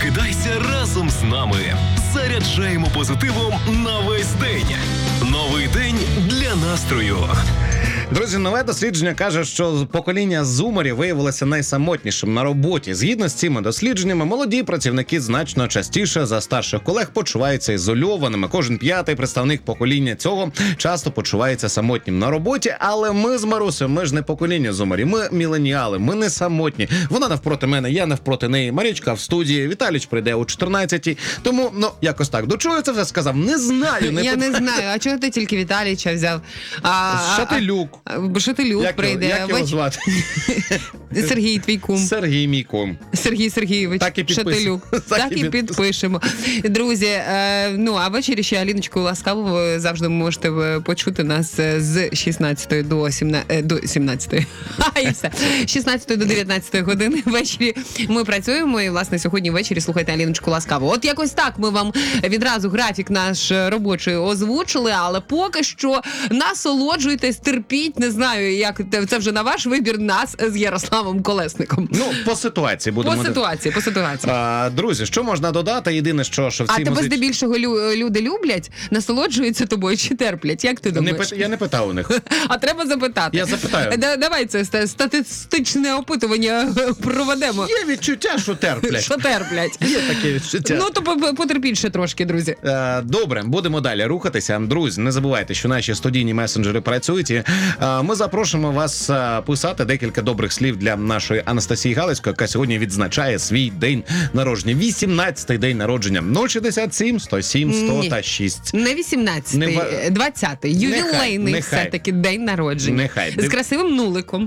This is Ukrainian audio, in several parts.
Прокидайся разом з нами. Заряджаємо позитивом на весь день. Новий день для настрою. Друзі, нове дослідження каже, що покоління зумерів виявилося найсамотнішим на роботі. Згідно з цими дослідженнями, молоді працівники значно частіше за старших колег почуваються ізольованими. Кожен п'ятий представник покоління цього часто почувається самотнім на роботі. Але ми з Марусею, ми ж не покоління зумерів, ми міленіали, ми не самотні. Вона навпроти мене, я навпроти неї. Марічка в студії, Віталіч прийде о 14-й. Тому, якось так. До чого я це вже сказав? Не знаю. Я не знаю. А чого ти тільки Віталіча взяв? Шатилюк. Шатилюк прийде. Як його звати? Сергій, твій кум. Сергій, мій кум. Сергій Сергійович. Так і підпишемо. Шатилюк. Так і підпишемо. Друзі, а ввечері ще Аліночку Ласкаву ви завжди можете почути нас з 16 до 17. І все. 16 до 19 години ввечері ми працюємо. І, власне, сьогодні ввечері слухайте Аліночку Ласкаву. От якось так ми вам відразу графік наш робочий озвучили, але поки що насолоджуйтесь, терпіть, не знаю, як це вже на ваш вибір, нас з Ярославом Колесником. По ситуації будемо. По ситуації. Друзі, що можна додати? Єдине, що в цій А тебе здебільшого люди люблять, насолоджуються тобою чи терплять? Як ти думаєш? Я не питав у них. А треба запитати. Я запитаю. Давай це статистичне опитування проведемо. Є відчуття, що терплять. Що терплять. Є таке відчуття. То потерпіть ще трошки, друзі. Добре, будемо далі рухатися. Друзі, не забувайте, що наші студійні месенджери працюють. І ми запрошуємо вас писати декілька добрих слів для нашої Анастасії Галицької, яка сьогодні відзначає свій день народження. 18-й день народження. 067 107 100 та 6. Не 18-й, 20-й. Ювілейний все-таки день народження. Нехай. З красивим нуликом.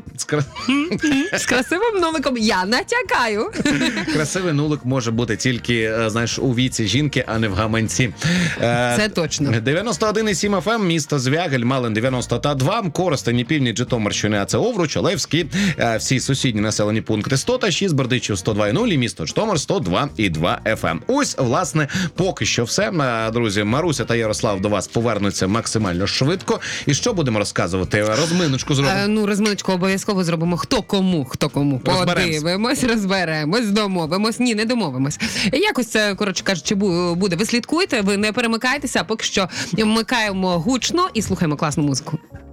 З красивим нуликом. Я натякаю. Красивий нулик може бути тільки, у віці жінки, а не в гаманці. Це точно. 91,7 FM, місто Звягель, Малин 92, Коростень, Північ, Житомирщини, а це Овруч, Олевський, всі сусідні населені пункти 100 та 6, Бердичів 102,0 і місто Житомир 102,2 FM. Ось, власне, поки що все. Друзі, Маруся та Ярослав до вас повернуться максимально швидко. І що будемо розказувати? Розминочку зробимо? Розминочку обов'язково зробимо. Хто кому. Подивимось, розберемось, домовимось. Ні, не домовимось. Якось це, коротше кажучи, буде. Ви слідкуйте, ви не перемикайтеся, поки що вмикаємо гучно і слухаємо класну музику.